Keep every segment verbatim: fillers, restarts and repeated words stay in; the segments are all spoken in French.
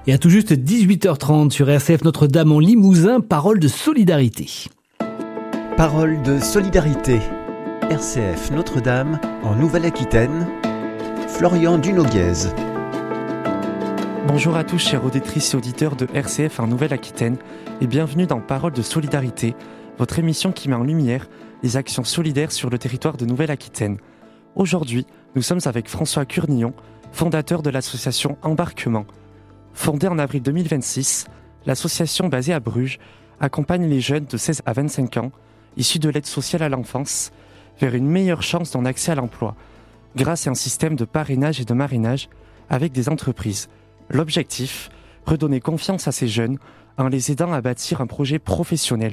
Et à tout juste dix-huit heures trente sur R C F Notre-Dame en Limousin, parole de solidarité. Parole de solidarité. R C F Notre-Dame en Nouvelle-Aquitaine. Florian Dunoguez. Bonjour à tous, chères auditrices et auditeurs de R C F en Nouvelle-Aquitaine, et bienvenue dans Parole de solidarité, votre émission qui met en lumière les actions solidaires sur le territoire de Nouvelle-Aquitaine. Aujourd'hui, nous sommes avec François Curnillon, fondateur de l'association Embarquement. Fondée en avril deux mille vingt-six, l'association basée à Bruges accompagne les jeunes de seize à vingt-cinq ans, issus de l'aide sociale à l'enfance, vers une meilleure chance d'en accès à l'emploi, grâce à un système de parrainage et de marrainage avec des entreprises. L'objectif, redonner confiance à ces jeunes en les aidant à bâtir un projet professionnel.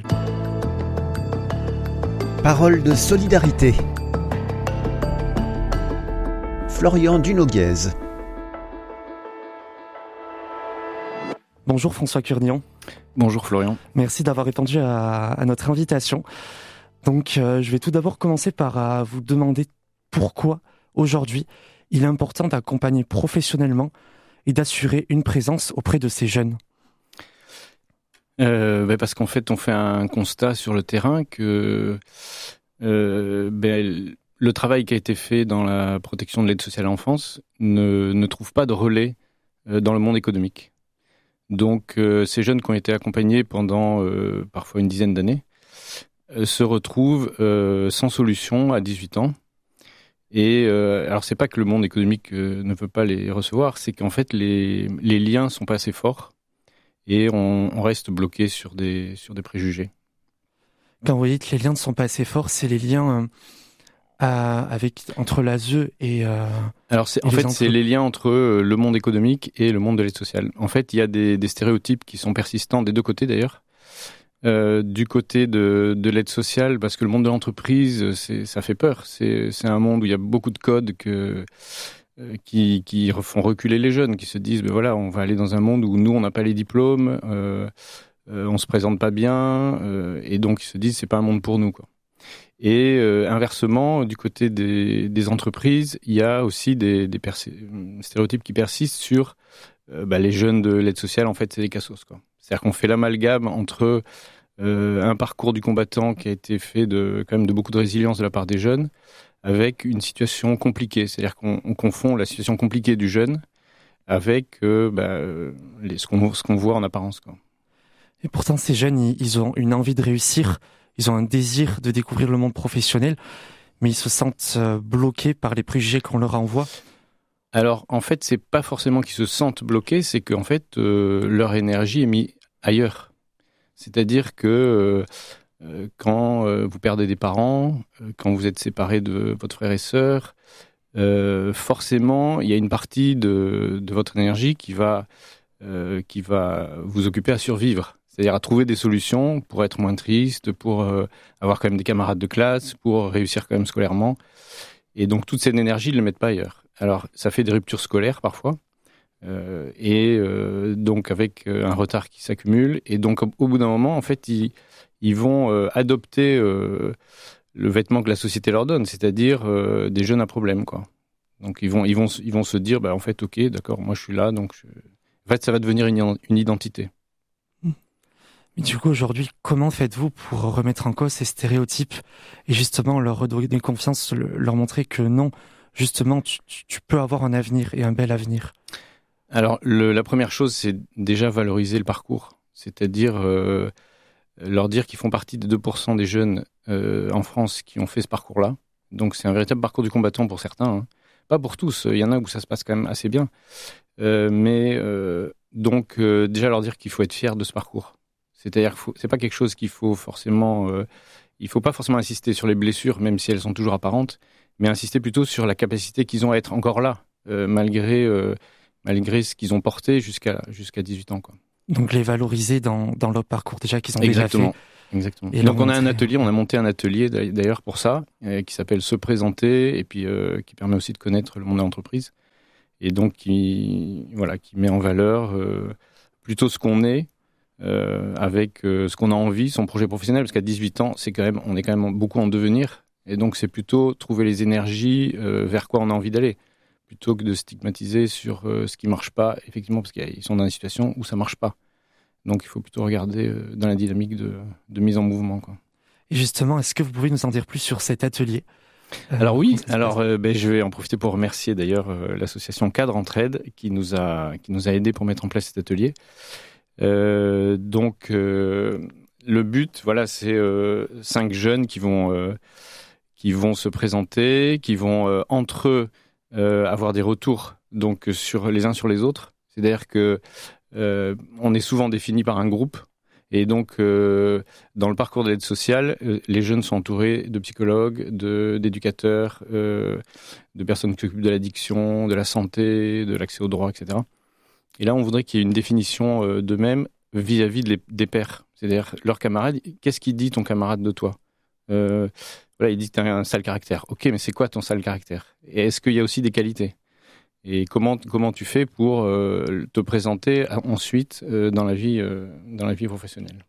Parole de solidarité. Florian Dunoguez. Bonjour François Curnillon. Bonjour Florian. Merci d'avoir répondu à, à notre invitation. Donc euh, je vais tout d'abord commencer par euh, vous demander pourquoi aujourd'hui il est important d'accompagner professionnellement et d'assurer une présence auprès de ces jeunes. Euh, ben parce qu'en fait on fait un constat sur le terrain que euh, ben, le travail qui a été fait dans la protection de l'aide sociale à l'enfance ne, ne trouve pas de relais euh, dans le monde économique. Donc euh, ces jeunes qui ont été accompagnés pendant euh, parfois une dizaine d'années euh, se retrouvent euh, sans solution à dix-huit ans. Et euh, alors c'est pas que le monde économique euh, ne veut pas les recevoir, c'est qu'en fait les, les liens sont pas assez forts et on, on reste bloqué sur des, sur des préjugés. Quand vous dites que les liens ne sont pas assez forts, c'est les liens... Euh... À, avec, entre l'A S E et... Euh, Alors, c'est, et en fait, entre... c'est les liens entre euh, le monde économique et le monde de l'aide sociale. En fait, il y a des, des stéréotypes qui sont persistants des deux côtés, d'ailleurs. Euh, du côté de, de l'aide sociale, parce que le monde de l'entreprise, c'est, ça fait peur. C'est, c'est un monde où il y a beaucoup de codes que, euh, qui, qui font reculer les jeunes, qui se disent, ben voilà, on va aller dans un monde où nous, on n'a pas les diplômes, euh, euh, on se présente pas bien, euh, et donc ils se disent, c'est pas un monde pour nous, quoi. Et euh, inversement, du côté des, des entreprises, il y a aussi des, des persi- stéréotypes qui persistent sur euh, bah, les jeunes de l'aide sociale, en fait, c'est des cassos, quoi. C'est-à-dire qu'on fait l'amalgame entre euh, un parcours du combattant qui a été fait de, quand même de beaucoup de résilience de la part des jeunes avec une situation compliquée. C'est-à-dire qu'on on confond la situation compliquée du jeune avec euh, bah, les, ce, qu'on, ce qu'on voit en apparence, quoi. Et pourtant, ces jeunes, ils, ils ont une envie de réussir. Ils ont un désir de découvrir le monde professionnel, mais ils se sentent bloqués par les préjugés qu'on leur envoie. Alors, en fait, c'est pas forcément qu'ils se sentent bloqués, c'est qu'en fait, euh, leur énergie est mise ailleurs. C'est-à-dire que euh, quand euh, vous perdez des parents, euh, quand vous êtes séparés de votre frère et sœur, euh, forcément, il y a une partie de, de votre énergie qui va, euh, qui va vous occuper à survivre. C'est-à-dire à trouver des solutions pour être moins triste, pour euh, avoir quand même des camarades de classe, pour réussir quand même scolairement. Et donc toute cette énergie, ils ne le mettent pas ailleurs. Alors ça fait des ruptures scolaires parfois, euh, et euh, donc avec euh, un retard qui s'accumule. Et donc au bout d'un moment, en fait, ils, ils vont euh, adopter euh, le vêtement que la société leur donne, c'est-à-dire euh, des jeunes à problème, quoi. Donc ils vont, ils vont, ils vont se dire, bah, en fait, ok, d'accord, moi je suis là, donc je... en fait ça va devenir une, une identité. Mais du coup, aujourd'hui, comment faites-vous pour remettre en cause ces stéréotypes et justement leur redonner confiance, leur montrer que non, justement, tu, tu peux avoir un avenir et un bel avenir? Alors, le, la première chose, c'est déjà valoriser le parcours. C'est-à-dire euh, leur dire qu'ils font partie des deux pour cent des jeunes euh, en France qui ont fait ce parcours-là. Donc, c'est un véritable parcours du combattant pour certains, hein. Pas pour tous. Il y en a où ça se passe quand même assez bien. Euh, mais euh, donc, euh, déjà leur dire qu'il faut être fier de ce parcours. C'est-à-dire que c'est pas quelque chose qu'il faut forcément... Euh, il faut pas forcément insister sur les blessures, même si elles sont toujours apparentes, mais insister plutôt sur la capacité qu'ils ont à être encore là, euh, malgré, euh, malgré ce qu'ils ont porté jusqu'à, jusqu'à dix-huit ans, quoi. Donc les valoriser dans, dans leur parcours déjà qu'ils ont Exactement. déjà fait. Exactement. Et donc on a montrer... un atelier, on a monté un atelier d'ailleurs pour ça, euh, qui s'appelle Se présenter, et puis euh, qui permet aussi de connaître le monde de l'entreprise, et donc qui, voilà, qui met en valeur euh, plutôt ce qu'on est, Euh, avec euh, ce qu'on a envie, son projet professionnel, parce qu'à dix-huit ans, c'est quand même, on est quand même beaucoup en devenir, et donc c'est plutôt trouver les énergies euh, vers quoi on a envie d'aller. plutôt que de stigmatiser sur euh, ce qui marche pas, effectivement, parce qu'ils sont dans une situation où ça marche pas. Donc il faut plutôt regarder euh, dans la dynamique de, de mise en mouvement, quoi. Et justement, est-ce que vous pouvez nous en dire plus sur cet atelier ? euh, Alors oui, alors euh, ben, je vais en profiter pour remercier d'ailleurs euh, l'association Cadre Entraide qui nous a qui nous a aidés pour mettre en place cet atelier. Euh, donc euh, le but, voilà, c'est euh, cinq jeunes qui vont euh, qui vont se présenter, qui vont euh, entre eux euh, avoir des retours donc sur les uns sur les autres. C'est-à-dire que euh, on est souvent défini par un groupe. Et donc, euh, dans le parcours de l'aide sociale, euh, les jeunes sont entourés de psychologues, de, d'éducateurs, euh, de personnes qui s'occupent de l'addiction, de la santé, de l'accès aux droits, et cetera. Et là, on voudrait qu'il y ait une définition euh, d'eux-mêmes vis-à-vis de les, des pairs. C'est-à-dire, leur camarade, qu'est-ce qu'il dit ton camarade de toi ? euh, Voilà, il dit que tu as un sale caractère. Ok, mais c'est quoi ton sale caractère ? Et est-ce qu'il y a aussi des qualités ? Et comment comment tu fais pour euh, te présenter ensuite euh, dans la vie euh, dans la vie professionnelle.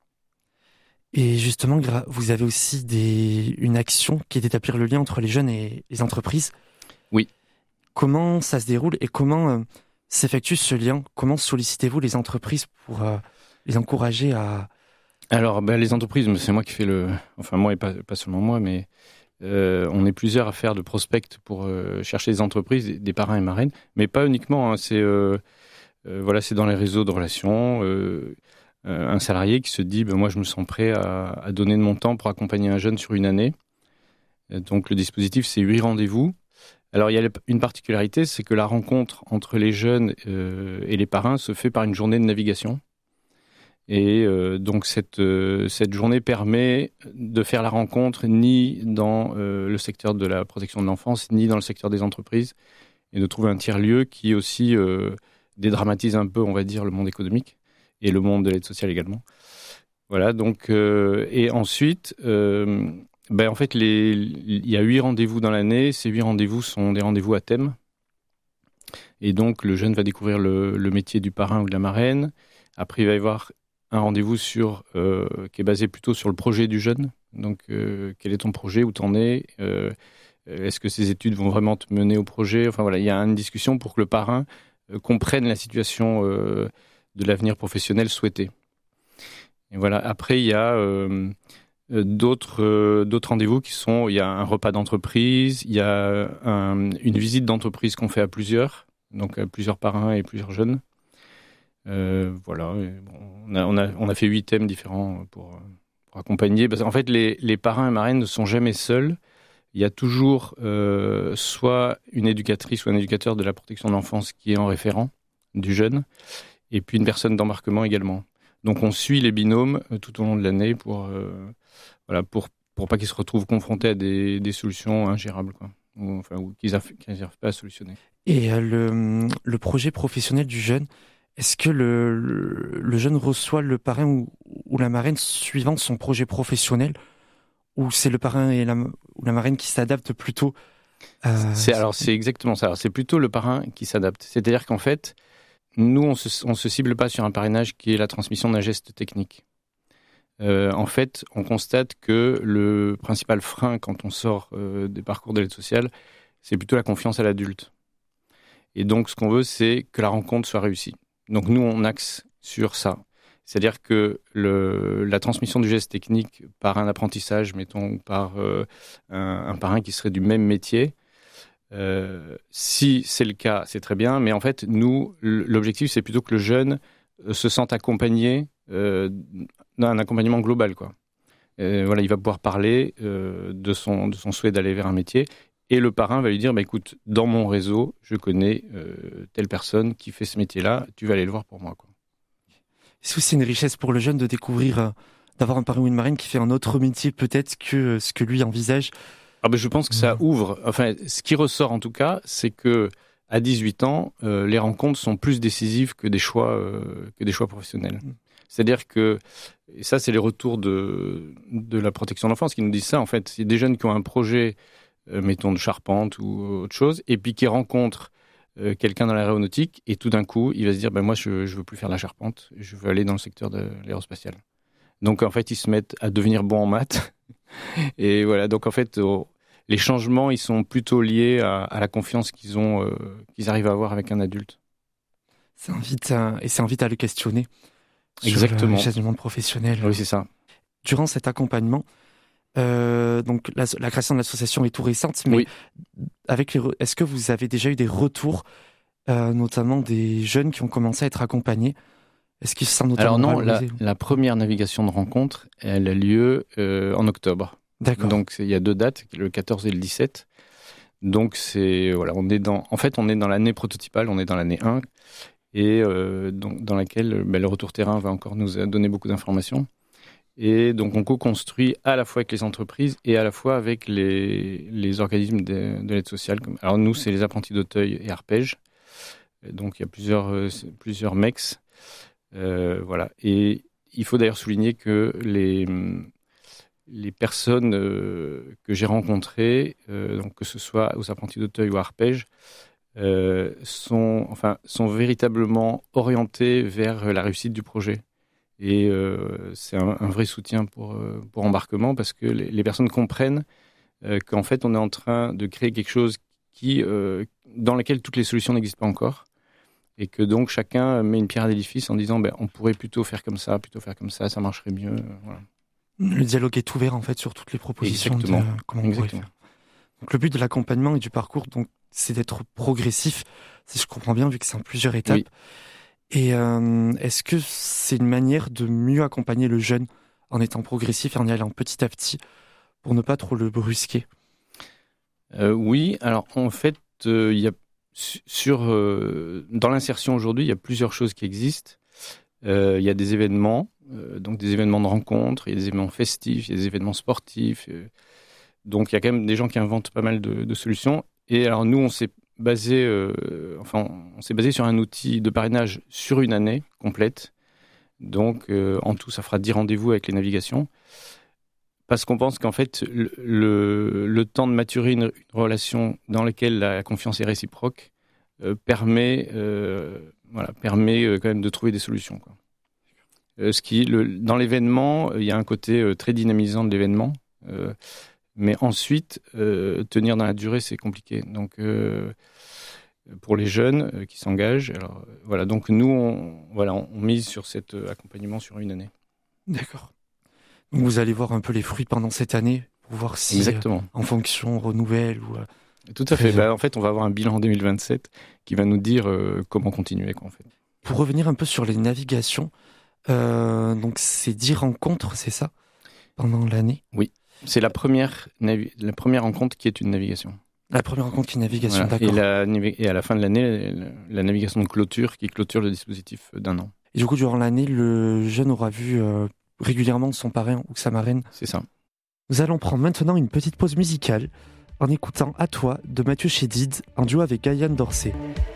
Et justement, vous avez aussi des, une action qui est d'établir le lien entre les jeunes et les entreprises. Oui. Comment ça se déroule et comment euh, s'effectue ce lien ? Comment sollicitez-vous les entreprises pour euh, les encourager à... Alors, ben, les entreprises, c'est moi qui fais le... Enfin, moi et pas, pas seulement moi, mais... Euh, on est plusieurs à faire de prospects pour euh, chercher des entreprises, des, des parrains et marraines, mais pas uniquement. Hein, c'est euh, euh, voilà, c'est dans les réseaux de relations. Euh, euh, un salarié qui se dit, ben, moi, je me sens prêt à, à donner de mon temps pour accompagner un jeune sur une année. Et donc, le dispositif, c'est huit rendez-vous. Alors, il y a une particularité, c'est que la rencontre entre les jeunes euh, et les parrains se fait par une journée de navigation. Et euh, donc cette, euh, cette journée permet de faire la rencontre ni dans euh, le secteur de la protection de l'enfance, ni dans le secteur des entreprises, et de trouver un tiers-lieu qui aussi euh, dédramatise un peu, on va dire, le monde économique et le monde de l'aide sociale également. Voilà, donc, euh, et ensuite, euh, ben, en fait, les, il y a huit rendez-vous dans l'année. Ces huit rendez-vous sont des rendez-vous à thème. Et donc, le jeune va découvrir le, le métier du parrain ou de la marraine. Après, il va y avoir un rendez-vous sur, euh, qui est basé plutôt sur le projet du jeune. Donc, euh, quel est ton projet, où t'en es, euh, est-ce que ces études vont vraiment te mener au projet ? Enfin voilà, il y a une discussion pour que le parrain euh, comprenne la situation euh, de l'avenir professionnel souhaité. Et voilà. Après, il y a euh, d'autres euh, d'autres rendez-vous qui sont, il y a un repas d'entreprise, il y a un, une visite d'entreprise qu'on fait à plusieurs, donc à plusieurs parrains et plusieurs jeunes. Euh, voilà, et bon, on, a, on, a, on a fait huit thèmes différents pour, pour accompagner. Parce qu'en fait, les, les parrains et marraines ne sont jamais seuls. Il y a toujours euh, soit une éducatrice ou un éducateur de la protection de l'enfance qui est en référent du jeune, et puis une personne d'embarquement également. Donc on suit les binômes euh, tout au long de l'année pour, euh, voilà, pour, pour pas qu'ils se retrouvent confrontés à des, des solutions ingérables, quoi, ou, enfin, ou qu'ils n'arrivent pas à solutionner. Et euh, le, le projet professionnel du jeune, est-ce que le, le, le jeune reçoit le parrain ou, ou la marraine suivant son projet professionnel, ou c'est le parrain et la, ou la marraine qui s'adaptent plutôt euh, c'est, Alors c'est exactement ça. Alors, c'est plutôt le parrain qui s'adapte. C'est-à-dire qu'en fait, nous, on ne se cible pas sur un parrainage qui est la transmission d'un geste technique. Euh, en fait, on constate que le principal frein quand on sort euh, des parcours de l'aide sociale, c'est plutôt la confiance à l'adulte. Et donc, ce qu'on veut, c'est que la rencontre soit réussie. Donc nous, on axe sur ça. C'est-à-dire que le, la transmission du geste technique par un apprentissage, mettons, par euh, un, un parrain qui serait du même métier, euh, si c'est le cas, c'est très bien. Mais en fait, nous, l'objectif, c'est plutôt que le jeune se sente accompagné euh, d'un accompagnement global, quoi. Euh, voilà, il va pouvoir parler euh, de son, de son souhait d'aller vers un métier. Et le parrain va lui dire, bah, écoute, dans mon réseau, je connais euh, telle personne qui fait ce métier-là, tu vas aller le voir pour moi, quoi. Est-ce que c'est une richesse pour le jeune de découvrir, euh, d'avoir un parrain ou une marraine qui fait un autre métier peut-être que euh, ce que lui envisage ? Ah ben, je pense que ça ouvre, enfin, ce qui ressort en tout cas, c'est que à dix-huit ans, euh, les rencontres sont plus décisives que des choix, euh, que des choix professionnels. Mmh. C'est-à-dire que, et ça c'est les retours de, de la protection de l'enfance qui nous disent ça, en fait, c'est des jeunes qui ont un projet, Euh, mettons de charpente ou autre chose, et puis qui rencontre euh, quelqu'un dans l'aéronautique, et tout d'un coup, il va se dire, ben moi, je ne veux plus faire la charpente, je veux aller dans le secteur de l'aérospatial. Donc, en fait, ils se mettent à devenir bons en maths. Et voilà, donc en fait, oh, les changements, ils sont plutôt liés à, à la confiance qu'ils ont, euh, qu'ils arrivent à avoir avec un adulte. Ça invite à, et ça invite à le questionner. Exactement. Sur le monde professionnel. Oui, c'est ça. Durant cet accompagnement, euh, donc la, la création de l'association est tout récente, mais oui. avec les, est-ce que vous avez déjà eu des retours, euh, notamment des jeunes qui ont commencé à être accompagnés? Est-ce qu'ils se sentent notamment Alors non, la, valorisés? la première navigation de rencontre, elle a lieu euh, en octobre. D'accord. Donc il y a deux dates, le quatorze et le dix-sept. Donc c'est voilà, on est dans, en fait, on est dans l'année prototypale, on est dans l'année un, et euh, donc, dans laquelle ben, le retour terrain va encore nous donner beaucoup d'informations. Et donc on co-construit à la fois avec les entreprises et à la fois avec les, les organismes de, de l'aide sociale. Alors nous, c'est les apprentis d'Auteuil et Arpège. Donc il y a plusieurs, euh, plusieurs M E X. Euh, voilà. Et il faut d'ailleurs souligner que les, les personnes euh, que j'ai rencontrées, euh, donc que ce soit aux apprentis d'Auteuil ou à Arpège, euh, sont, enfin, sont véritablement orientées vers la réussite du projet. Et euh, c'est un, un vrai soutien pour, pour Embarquement, parce que les, les personnes comprennent euh, qu'en fait, on est en train de créer quelque chose qui, euh, dans lequel toutes les solutions n'existent pas encore. Et que donc chacun met une pierre à l'édifice en disant ben, on pourrait plutôt faire comme ça, plutôt faire comme ça, ça marcherait mieux. Voilà. Le dialogue est ouvert en fait sur toutes les propositions. Exactement. De comment on pourrait faire. Donc le but de l'accompagnement et du parcours, donc, c'est d'être progressif, si je comprends bien, vu que c'est en plusieurs étapes. Oui. Et euh, est-ce que c'est une manière de mieux accompagner le jeune en étant progressif et en y allant petit à petit pour ne pas trop le brusquer? euh, Oui, alors en fait, il euh, y a sur, euh, dans l'insertion aujourd'hui, il y a plusieurs choses qui existent. Euh, il y a des événements, euh, donc des événements de rencontres, il y a des événements festifs, il y a des événements sportifs. Euh, donc il y a quand même des gens qui inventent pas mal de, de solutions. Et alors nous, on s'est basé, euh, enfin, on s'est basé sur un outil de parrainage sur une année complète. Donc euh, en tout, ça fera dix rendez-vous avec les navigations. Parce qu'on pense qu'en fait, le, le, le temps de maturer une, une relation dans laquelle la confiance est réciproque euh, permet, euh, voilà, permet euh, quand même de trouver des solutions, quoi. Euh, ce qui, le, dans l'événement, il y a un côté euh, très dynamisant de l'événement, euh, mais ensuite, euh, tenir dans la durée, c'est compliqué. Donc, euh, pour les jeunes euh, qui s'engagent, alors voilà. Donc nous, on, voilà, on, on mise sur cet euh, accompagnement sur une année. D'accord. Donc vous allez voir un peu les fruits pendant cette année pour voir si, Exactement. Euh, en fonction renouvelle ou. Euh, Tout à fait. Bah, en fait, on va avoir un bilan en deux mille vingt-sept qui va nous dire euh, comment continuer, quoi, en fait. Pour revenir un peu sur les navigations, euh, donc c'est dix rencontres, c'est ça, pendant l'année? Oui. C'est la première, navi- la première rencontre qui est une navigation. La première rencontre qui est navigation, Voilà. d'accord. Et, la, et à la fin de l'année, la, la navigation de clôture qui clôture le dispositif d'un an. Et du coup, durant l'année, le jeune aura vu euh, régulièrement son parrain ou sa marraine. C'est ça. Nous allons prendre maintenant une petite pause musicale en écoutant À toi de Mathieu Chédid en duo avec Gaëlle Dorsey.